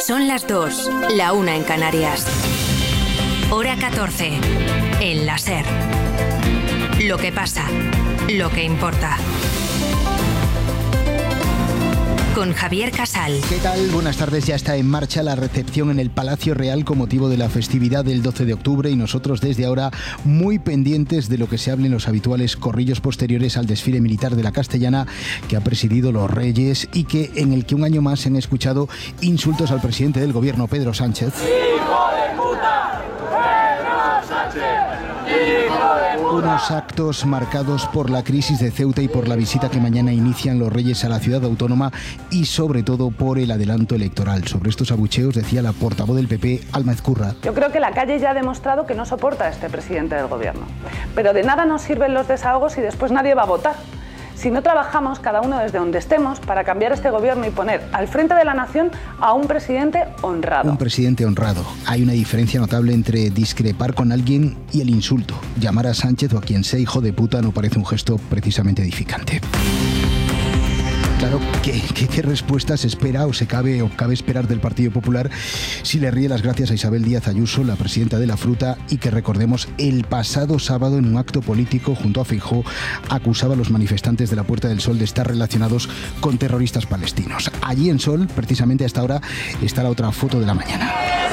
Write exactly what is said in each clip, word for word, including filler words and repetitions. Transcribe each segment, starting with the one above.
Son las dos, la una en Canarias. Hora catorce. El La SER. Lo que pasa, lo que importa. Con Javier Casal. ¿Qué tal? Buenas tardes. Ya está en marcha la recepción en el Palacio Real con motivo de la festividad del doce de octubre y nosotros desde ahora muy pendientes de lo que se hable en los habituales corrillos posteriores al desfile militar de la Castellana que ha presidido los Reyes y que en el que un año más se han escuchado insultos al presidente del gobierno, Pedro Sánchez. ¡Hijo de puta! ¡Pedro Sánchez! Unos actos marcados por la crisis de Ceuta y por la visita que mañana inician los Reyes a la ciudad autónoma y sobre todo por el adelanto electoral. Sobre estos abucheos decía la portavoz del P P, Alma Ezcurra. Yo creo que la calle ya ha demostrado que no soporta a este presidente del gobierno. Pero de nada nos sirven los desahogos y después nadie va a votar. Si no trabajamos cada uno desde donde estemos para cambiar este gobierno y poner al frente de la nación a un presidente honrado. Un presidente honrado. Hay una diferencia notable entre discrepar con alguien y el insulto. Llamar a Sánchez o a quien sea hijo de puta no parece un gesto precisamente edificante. Claro, ¿qué, qué, qué respuesta se espera o se cabe o cabe esperar del Partido Popular si le ríe las gracias a Isabel Díaz Ayuso, la presidenta de la Fruta, y que recordemos el pasado sábado en un acto político junto a Feijóo acusaba a los manifestantes de la Puerta del Sol de estar relacionados con terroristas palestinos? Allí en Sol, precisamente hasta ahora, está la otra foto de la mañana.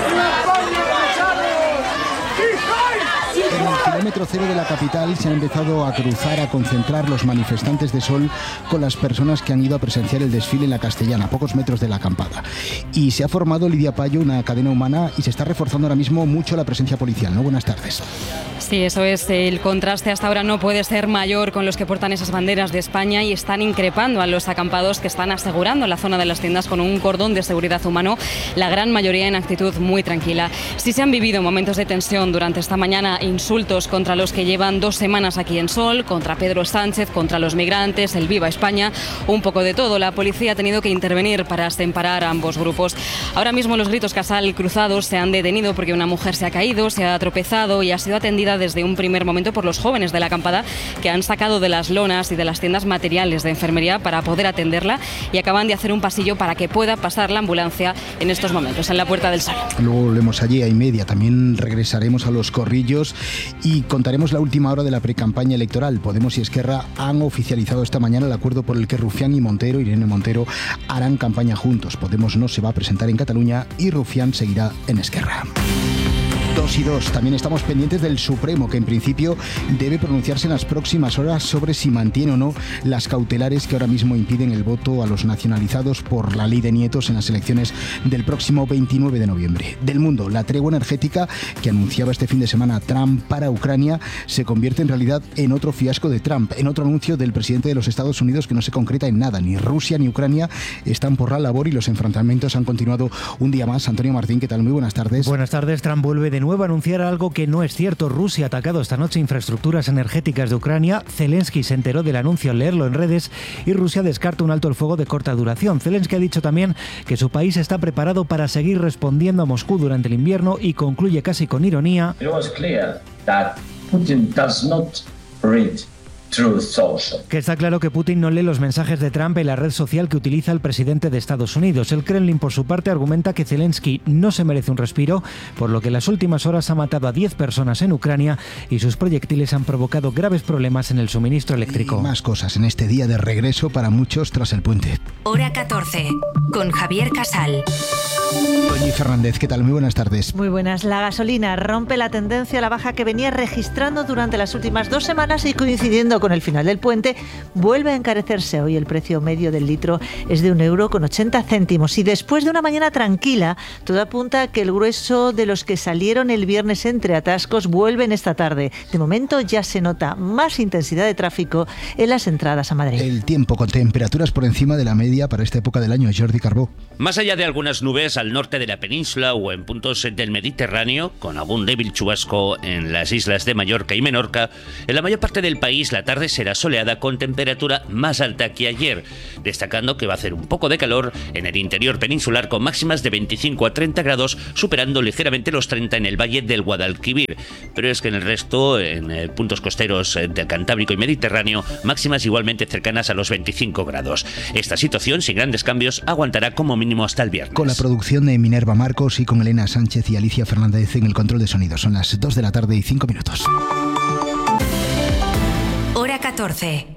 En el kilómetro cero de la capital se han empezado a cruzar, a concentrar los manifestantes de Sol con las personas que han ido a presenciar el desfile en la Castellana, a pocos metros de la acampada. Y se ha formado, Lidia Payo, una cadena humana y se está reforzando ahora mismo mucho la presencia policial, ¿no? Buenas tardes. Sí, eso es. El contraste hasta ahora no puede ser mayor con los que portan esas banderas de España y están increpando a los acampados que están asegurando la zona de las tiendas con un cordón de seguridad humano, la gran mayoría en actitud muy tranquila. Sí se han vivido momentos de tensión durante esta mañana, insultos contra los que llevan dos semanas aquí en Sol, contra Pedro Sánchez, contra los migrantes, el Viva España, un poco de todo. La policía ha tenido que intervenir para separar a ambos grupos. Ahora mismo los gritos Casal cruzados se han detenido porque una mujer se ha caído, se ha tropezado y ha sido atendida desde un primer momento por los jóvenes de la acampada que han sacado de las lonas y de las tiendas materiales de enfermería para poder atenderla y acaban de hacer un pasillo para que pueda pasar la ambulancia en estos momentos en la Puerta del Sol. Luego volvemos allí a y media, también regresaremos a los corrillos y contaremos la última hora de la precampaña electoral. Podemos y Esquerra han oficializado esta mañana el acuerdo por el que Rufián y Montero, Irene Montero, harán campaña juntos. Podemos no se va a presentar en Cataluña y Rufián seguirá en Esquerra. Dos y dos. También estamos pendientes del Supremo, que en principio debe pronunciarse en las próximas horas sobre si mantiene o no las cautelares que ahora mismo impiden el voto a los nacionalizados por la ley de nietos en las elecciones del próximo veintinueve de noviembre. Del mundo, la tregua energética que anunciaba este fin de semana Trump para Ucrania se convierte en realidad en otro fiasco de Trump, en otro anuncio del presidente de los Estados Unidos que no se concreta en nada. Ni Rusia ni Ucrania están por la labor y los enfrentamientos han continuado un día más. Antonio Martín, ¿qué tal? Muy buenas tardes. Buenas tardes. Trump vuelve de nuevo a anunciar algo que no es cierto. Rusia ha atacado esta noche infraestructuras energéticas de Ucrania. Zelensky se enteró del anuncio al leerlo en redes y Rusia descarta un alto el fuego de corta duración. Zelensky ha dicho también que su país está preparado para seguir respondiendo a Moscú durante el invierno y concluye casi con ironía. It was clear that Putin does not read Truth Social. Que está claro que Putin no lee los mensajes de Trump en la red social que utiliza el presidente de Estados Unidos. El Kremlin, por su parte, argumenta que Zelensky no se merece un respiro, por lo que en las últimas horas ha matado a diez personas en Ucrania y sus proyectiles han provocado graves problemas en el suministro eléctrico. Y más cosas en este día de regreso para muchos tras el puente. Hora catorce, con Javier Casal. Doña Fernández, ¿qué tal? Muy buenas tardes. Muy buenas. La gasolina rompe la tendencia a la baja que venía registrando durante las últimas dos semanas y coincidiendo con el final del puente, vuelve a encarecerse. Hoy el precio medio del litro es de un euro con ochenta céntimos y después de una mañana tranquila, todo apunta a que el grueso de los que salieron el viernes entre atascos vuelven esta tarde. De momento ya se nota más intensidad de tráfico en las entradas a Madrid. El tiempo con temperaturas por encima de la media para esta época del año. Jordi Carbó. Más allá de algunas nubes al norte de la península o en puntos del Mediterráneo, con algún débil chubasco en las islas de Mallorca y Menorca, en la mayor parte del país la tarde será soleada con temperatura más alta que ayer, destacando que va a hacer un poco de calor en el interior peninsular con máximas de veinticinco a treinta grados, superando ligeramente los treinta en el valle del Guadalquivir. Pero es que en el resto, en eh, puntos costeros eh, del Cantábrico y Mediterráneo, máximas igualmente cercanas a los veinticinco grados. Esta situación, sin grandes cambios, aguantará como mínimo hasta el viernes. Con la producción producción de Minerva Marcos y con Elena Sánchez y Alicia Fernández en el control de sonido. Son las dos de la tarde y cinco minutos. Hora catorce.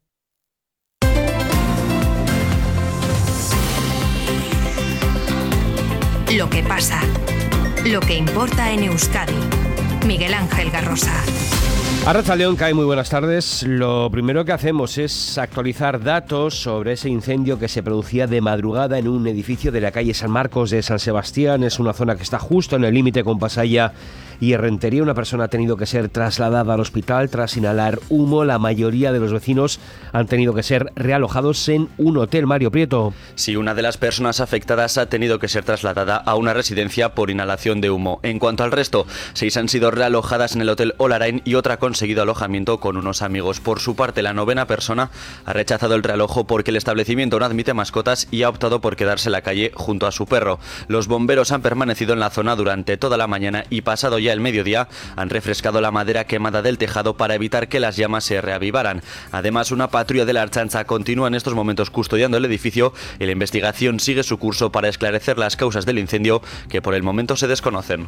Lo que pasa, lo que importa en Euskadi. Miguel Ángel Garrosa. Arratsaldeon, Kai, muy buenas tardes. Lo primero que hacemos es actualizar datos sobre ese incendio que se producía de madrugada en un edificio de la calle San Marcos de San Sebastián. Es una zona que está justo en el límite con Pasaya y Errentería. Una persona ha tenido que ser trasladada al hospital tras inhalar humo. La mayoría de los vecinos han tenido que ser realojados en un hotel. Mario Prieto. Sí, una de las personas afectadas ha tenido que ser trasladada a una residencia por inhalación de humo. En cuanto al resto, seis han sido realojadas en el hotel Olarain y otra con conseguido alojamiento con unos amigos. Por su parte, la novena persona ha rechazado el realojo porque el establecimiento no admite mascotas y ha optado por quedarse en la calle junto a su perro. Los bomberos han permanecido en la zona durante toda la mañana y pasado ya el mediodía han refrescado la madera quemada del tejado para evitar que las llamas se reavivaran. Además, una patrulla de la Ertzaintza continúa en estos momentos custodiando el edificio y la investigación sigue su curso para esclarecer las causas del incendio que por el momento se desconocen.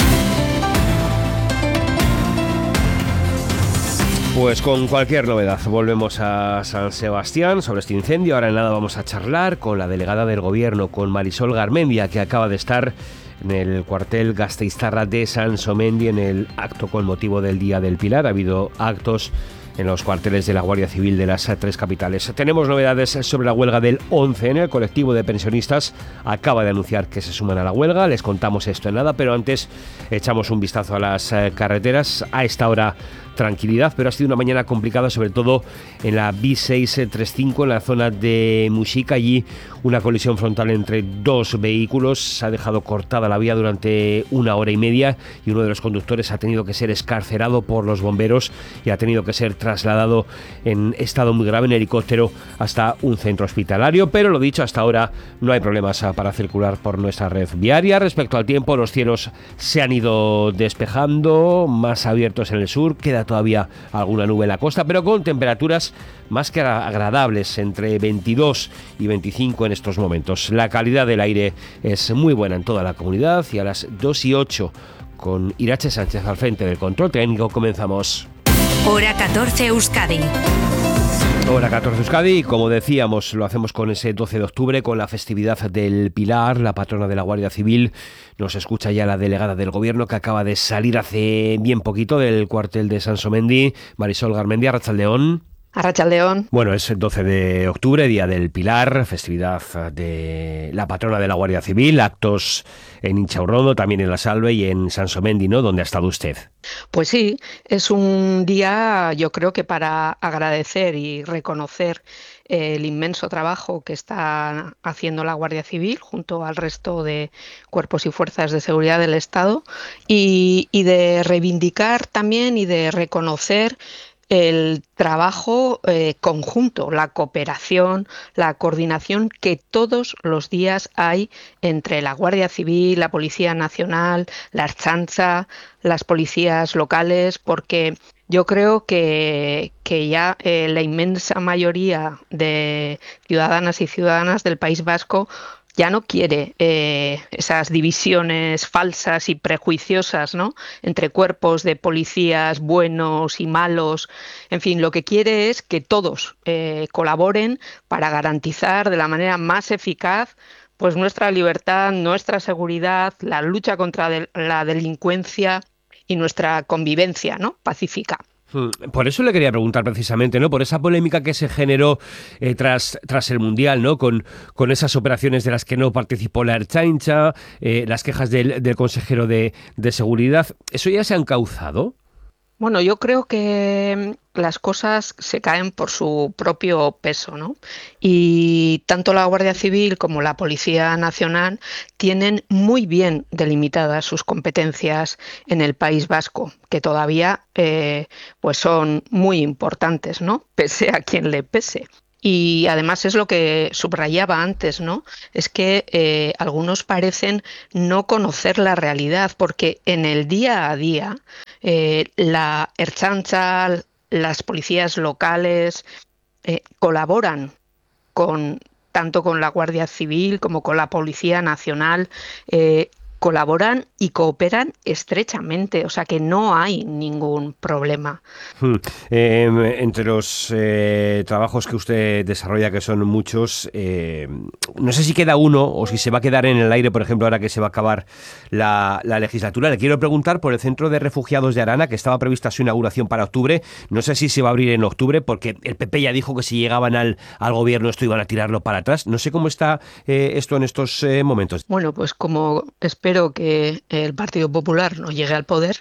Pues con cualquier novedad volvemos a San Sebastián sobre este incendio. Ahora en nada vamos a charlar con la delegada del Gobierno, con Marisol Garmendia, que acaba de estar en el cuartel gasteiztarra de Sansomendi en el acto con motivo del Día del Pilar. Ha habido actos en los cuarteles de la Guardia Civil de las tres capitales. Tenemos novedades sobre la huelga del once ene. El colectivo de pensionistas acaba de anunciar que se suman a la huelga. Les contamos esto en nada, pero antes echamos un vistazo a las carreteras. A esta hora tranquilidad, pero ha sido una mañana complicada, sobre todo en la B seiscientos treinta y cinco, en la zona de Muxica. Allí una colisión frontal entre dos vehículos se ha dejado cortada la vía durante una hora y media y uno de los conductores ha tenido que ser excarcerado por los bomberos y ha tenido que ser trasladado en estado muy grave en helicóptero hasta un centro hospitalario. Pero lo dicho, hasta ahora no hay problemas para circular por nuestra red viaria. Respecto al tiempo, los cielos se han ido despejando, más abiertos en el sur, queda todavía alguna nube en la costa, pero con temperaturas más que agradables, entre veintidós y veinticinco en estos momentos. La calidad del aire es muy buena en toda la comunidad y a las dos y ocho, con Irache Sánchez al frente del control técnico, comenzamos. Hora catorce Euskadi. Hora catorce Euskadi, y como decíamos, lo hacemos con ese doce de octubre, con la festividad del Pilar, la patrona de la Guardia Civil. Nos escucha ya la delegada del Gobierno, que acaba de salir hace bien poquito del cuartel de Sansomendi, Marisol Garmendia. Arratsaldeon. Arratsaldeon. Bueno, es el doce de octubre, Día del Pilar, festividad de la patrona de la Guardia Civil, actos en Inchaurrondo, también en La Salve y en Sansomendi, ¿no?, donde ha estado usted. Pues sí, es un día, yo creo que para agradecer y reconocer el inmenso trabajo que está haciendo la Guardia Civil junto al resto de cuerpos y fuerzas de seguridad del Estado y, y de reivindicar también y de reconocer el trabajo eh, conjunto, la cooperación, la coordinación que todos los días hay entre la Guardia Civil, la Policía Nacional, la Ertzaintza, las policías locales, porque yo creo que, que ya eh, la inmensa mayoría de ciudadanas y ciudadanas del País Vasco ya no quiere eh, esas divisiones falsas y prejuiciosas, ¿no?, entre cuerpos de policías buenos y malos. En fin, lo que quiere es que todos eh, colaboren para garantizar de la manera más eficaz pues nuestra libertad, nuestra seguridad, la lucha contra de, la delincuencia y nuestra convivencia, ¿no?, pacífica. Por eso le quería preguntar precisamente, ¿no?, por esa polémica que se generó eh, tras tras el Mundial, ¿no?, con, con esas operaciones de las que no participó la Ertzaintza, eh, las quejas del, del consejero de, de Seguridad. ¿Eso ya se ha encauzado? Bueno, yo creo que las cosas se caen por su propio peso, ¿no? Y tanto la Guardia Civil como la Policía Nacional tienen muy bien delimitadas sus competencias en el País Vasco, que todavía eh, pues son muy importantes, ¿no?, pese a quien le pese. Y además es lo que subrayaba antes, ¿no?, es que eh, algunos parecen no conocer la realidad, porque en el día a día eh, la Ertzaintza, las policías locales eh, colaboran con tanto con la Guardia Civil como con la Policía Nacional, eh, colaboran y cooperan estrechamente, o sea que no hay ningún problema. Hmm. Eh, entre los eh, trabajos que usted desarrolla, que son muchos, eh, no sé si queda uno o si se va a quedar en el aire, por ejemplo, ahora que se va a acabar la, la legislatura. Le quiero preguntar por el Centro de Refugiados de Arana, que estaba prevista su inauguración para octubre. No sé si se va a abrir en octubre, porque el P P ya dijo que si llegaban al, al gobierno esto iban a tirarlo para atrás. No sé cómo está eh, esto en estos eh, momentos. Bueno, pues como espero que el Partido Popular no llegue al poder,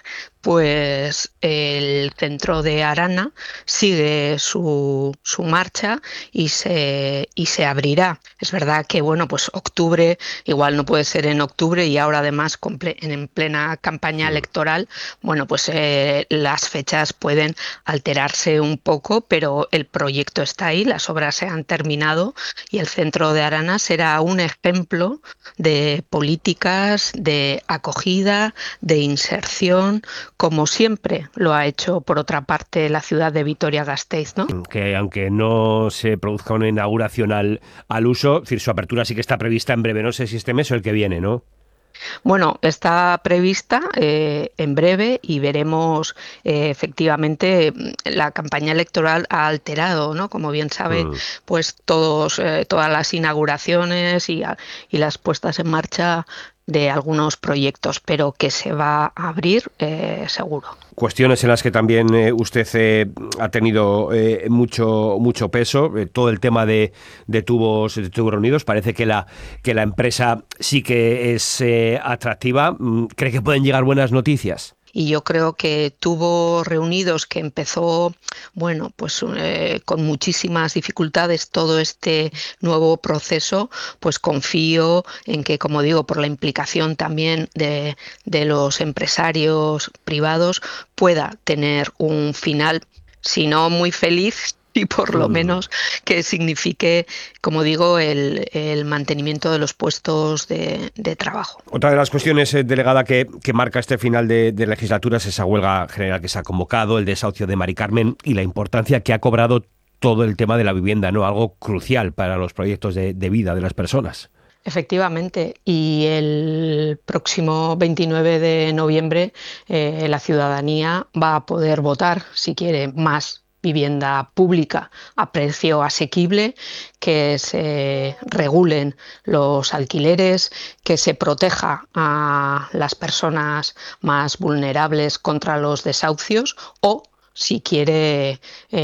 pues el centro de Arana sigue su, su marcha y se, y se abrirá. Es verdad que, bueno, pues octubre igual no puede ser en octubre y ahora además en plena campaña electoral, bueno, pues eh, las fechas pueden alterarse un poco, pero el proyecto está ahí, las obras se han terminado y el centro de Arana será un ejemplo de políticas de acogida, de inserción, como siempre lo ha hecho, por otra parte, la ciudad de Vitoria-Gasteiz, ¿no? Que aunque no se produzca una inauguración al, al uso, es decir, su apertura sí que está prevista en breve, no sé si este mes o el que viene, ¿no? Bueno, está prevista eh, en breve y veremos eh, efectivamente la campaña electoral ha alterado, ¿no? Como bien sabe, mm. pues todos eh, todas las inauguraciones y, y las puestas en marcha de algunos proyectos, pero que se va a abrir eh, seguro. Cuestiones en las que también eh, usted eh, ha tenido eh, mucho mucho peso, eh, todo el tema de, de tubos de tubos reunidos. Parece que la que la empresa sí que es eh, atractiva. ¿Cree que pueden llegar buenas noticias? Y yo creo que Tubos Reunidos, que empezó, bueno, pues eh, con muchísimas dificultades todo este nuevo proceso, pues confío en que, como digo, por la implicación también de, de los empresarios privados, pueda tener un final, si no muy feliz, y por lo menos que signifique, como digo, el, el mantenimiento de los puestos de, de trabajo. Otra de las cuestiones, eh, delegada, que, que marca este final de, de legislatura es esa huelga general que se ha convocado, el desahucio de Mari Carmen y la importancia que ha cobrado todo el tema de la vivienda, ¿no? Algo crucial para los proyectos de, de vida de las personas. Efectivamente, y el próximo veintinueve de noviembre eh, la ciudadanía va a poder votar, si quiere, más vivienda pública a precio asequible, que se regulen los alquileres, que se proteja a las personas más vulnerables contra los desahucios o, si quiere,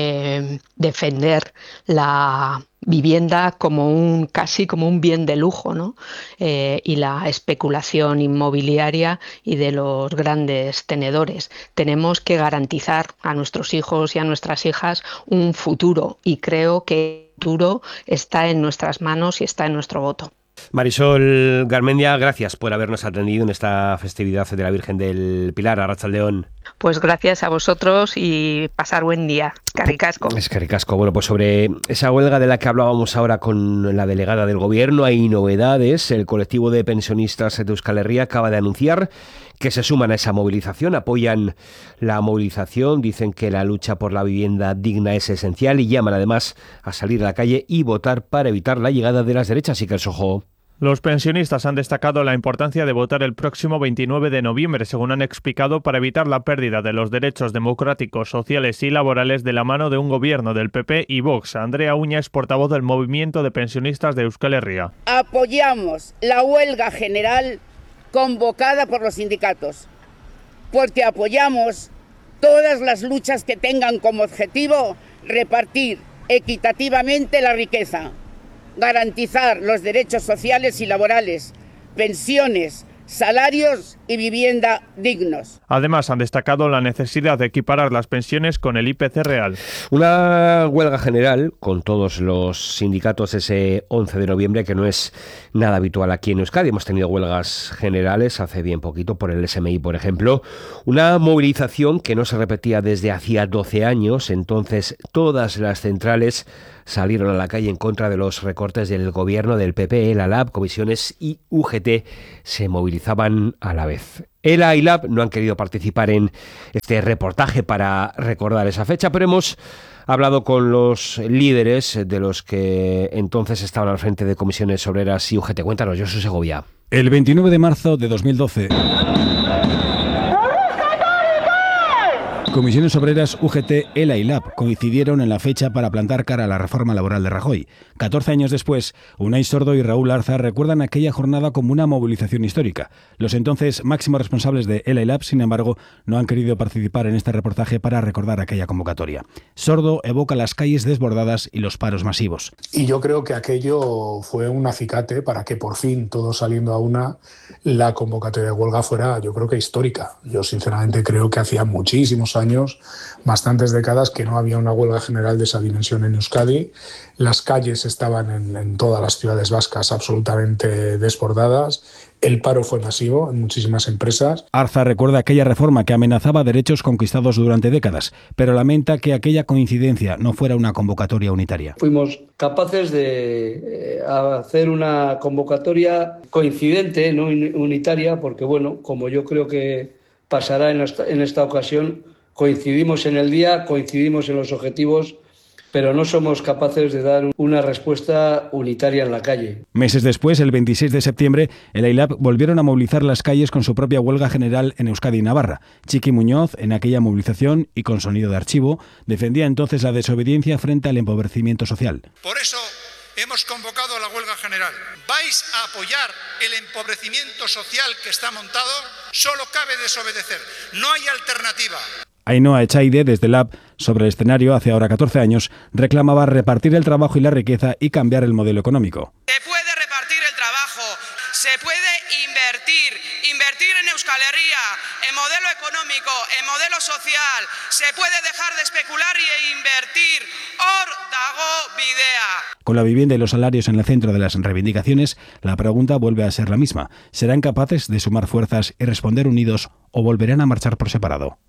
eh, defender la vivienda como un casi como un bien de lujo, ¿no? Eh, y la especulación inmobiliaria y de los grandes tenedores. Tenemos que garantizar a nuestros hijos y a nuestras hijas un futuro y creo que el futuro está en nuestras manos y está en nuestro voto. Marisol Garmendia, gracias por habernos atendido en esta festividad de la Virgen del Pilar. Arratsaldeon. Pues gracias a vosotros y pasar buen día. Eskerrik asko. Eskerrik asko. Bueno, pues sobre esa huelga de la que hablábamos ahora con la delegada del Gobierno hay novedades. El colectivo de pensionistas de Euskal Herria acaba de anunciar que se suman a esa movilización, apoyan la movilización, dicen que la lucha por la vivienda digna es esencial y llaman además a salir a la calle y votar para evitar la llegada de las derechas. Y que el Sojo. Los pensionistas han destacado la importancia de votar el próximo veintinueve de noviembre, según han explicado, para evitar la pérdida de los derechos democráticos, sociales y laborales de la mano de un gobierno del P P y Vox. Andrea Uña es portavoz del Movimiento de Pensionistas de Euskal Herria. Apoyamos la huelga general convocada por los sindicatos, porque apoyamos todas las luchas que tengan como objetivo repartir equitativamente la riqueza, garantizar los derechos sociales y laborales, pensiones, salarios y vivienda dignos. Además, han destacado la necesidad de equiparar las pensiones con el I P C real. Una huelga general con todos los sindicatos ese once de noviembre, que no es nada habitual aquí en Euskadi. Hemos tenido huelgas generales hace bien poquito por el S M I, por ejemplo. Una movilización que no se repetía desde hacía doce años. Entonces, todas las centrales salieron a la calle en contra de los recortes del gobierno del P P. La L A B, comisiones y U G T se movilizaban a la vez. ELA y L A B no han querido participar en este reportaje para recordar esa fecha, pero hemos ha hablado con los líderes de los que entonces estaban al frente de Comisiones Obreras y U G T. Cuéntanos, Josu Segovia. El veintinueve de marzo de dos mil doce. Comisiones Obreras, U G T, ELA y LAB coincidieron en la fecha para plantar cara a la reforma laboral de Rajoy. catorce años después, Unai Sordo y Raúl Arza recuerdan aquella jornada como una movilización histórica. Los entonces máximos responsables de ELA y LAB, sin embargo, no han querido participar en este reportaje para recordar aquella convocatoria. Sordo evoca las calles desbordadas y los paros masivos. Y yo creo que aquello fue un acicate para que por fin, todos saliendo a una, la convocatoria de huelga fuera, yo creo que histórica. Yo sinceramente creo que hacía muchísimos años años, bastantes décadas, que no había una huelga general de esa dimensión en Euskadi. Las calles estaban en, en todas las ciudades vascas absolutamente desbordadas. El paro fue masivo en muchísimas empresas. Arza recuerda aquella reforma que amenazaba derechos conquistados durante décadas, pero lamenta que aquella coincidencia no fuera una convocatoria unitaria. Fuimos capaces de eh, hacer una convocatoria coincidente, no unitaria, porque bueno, como yo creo que pasará en esta, en esta ocasión, coincidimos en el día, coincidimos en los objetivos, pero no somos capaces de dar una respuesta unitaria en la calle. Meses después, el veintiséis de septiembre, el ELA y LAB volvieron a movilizar las calles con su propia huelga general en Euskadi y Navarra. Chiqui Muñoz, en aquella movilización y con sonido de archivo, defendía entonces la desobediencia frente al empobrecimiento social. Por eso hemos convocado a la huelga general. ¿Vais a apoyar el empobrecimiento social que está montado? Solo cabe desobedecer. No hay alternativa. Ainhoa Echaide, desde LAB, sobre el escenario hace ahora catorce años, reclamaba repartir el trabajo y la riqueza y cambiar el modelo económico. Se puede repartir el trabajo, se puede invertir, invertir en Euskal Herria, en modelo económico, en modelo social, se puede dejar de especular y invertir. Hor dago bidea. Con la vivienda y los salarios en el centro de las reivindicaciones, la pregunta vuelve a ser la misma. ¿Serán capaces de sumar fuerzas y responder unidos o volverán a marchar por separado?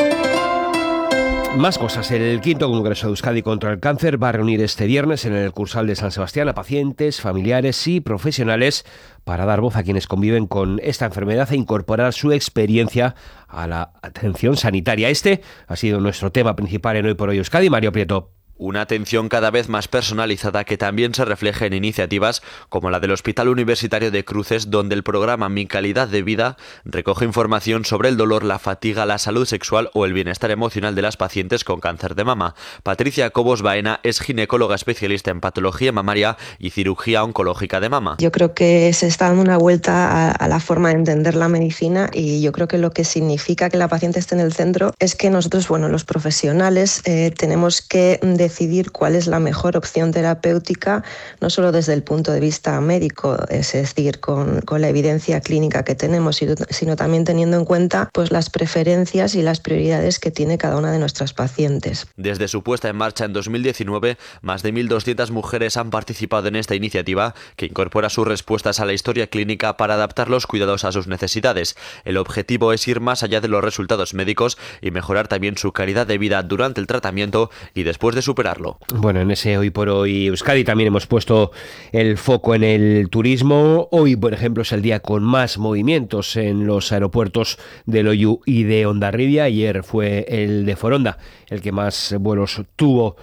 Más cosas. El quinto Congreso de Euskadi contra el Cáncer va a reunir este viernes en el Cursal de San Sebastián a pacientes, familiares y profesionales para dar voz a quienes conviven con esta enfermedad e incorporar su experiencia a la atención sanitaria. Este ha sido nuestro tema principal en Hoy por Hoy Euskadi. Mario Prieto. Una atención cada vez más personalizada que también se refleja en iniciativas como la del Hospital Universitario de Cruces, donde el programa Mi Calidad de Vida recoge información sobre el dolor, la fatiga, la salud sexual o el bienestar emocional de las pacientes con cáncer de mama. Patricia Cobos Baena es ginecóloga especialista en patología mamaria y cirugía oncológica de mama. Yo creo que se está dando una vuelta a, a la forma de entender la medicina y yo creo que lo que significa que la paciente esté en el centro es que nosotros, bueno, los profesionales eh, tenemos que decidir cuál es la mejor opción terapéutica, no solo desde el punto de vista médico, es decir, con, con la evidencia clínica que tenemos, sino, sino también teniendo en cuenta pues, las preferencias y las prioridades que tiene cada una de nuestras pacientes. Desde su puesta en marcha en dos mil diecinueve, más de mil doscientas mujeres han participado en esta iniciativa que incorpora sus respuestas a la historia clínica para adaptar los cuidados a sus necesidades. El objetivo es ir más allá de los resultados médicos y mejorar también su calidad de vida durante el tratamiento y después de su superarlo. Bueno, en ese Hoy por Hoy Euskadi también hemos puesto el foco en el turismo. Hoy, por ejemplo, es el día con más movimientos en los aeropuertos de Loiu y de Hondarribia. Ayer fue el de Foronda el que más vuelos tuvo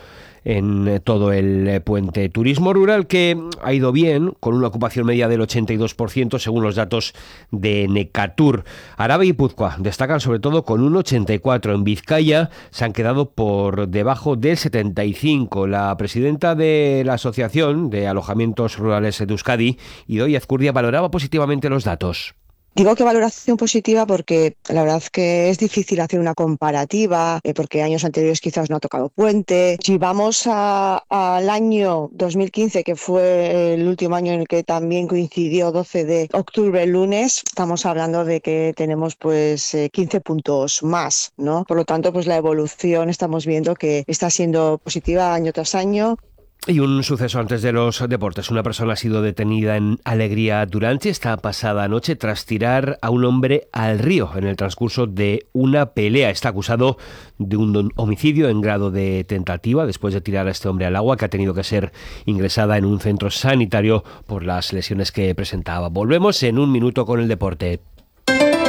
en todo el puente. Turismo rural que ha ido bien, con una ocupación media del ochenta y dos por ciento según los datos de Necatur. Araba y Guipúzcoa destacan sobre todo con un ochenta y cuatro. En Vizcaya se han quedado por debajo del setenta y cinco. La presidenta de la Asociación de Alojamientos Rurales de Euskadi, Idoia Azcurdia, valoraba positivamente los datos. Digo que valoración positiva porque la verdad es que es difícil hacer una comparativa, eh, porque años anteriores quizás no ha tocado puente. Si vamos a, al año dos mil quince, que fue el último año en el que también coincidió doce de octubre, el lunes, estamos hablando de que tenemos pues eh, quince puntos más, ¿no? Por lo tanto, pues la evolución estamos viendo que está siendo positiva año tras año. Y un suceso antes de los deportes. Una persona ha sido detenida en Alegría Durante esta pasada noche tras tirar a un hombre al río en el transcurso de una pelea. Está acusado de un homicidio en grado de tentativa después de tirar a este hombre al agua, que ha tenido que ser ingresada en un centro sanitario por las lesiones que presentaba. Volvemos en un minuto con el deporte.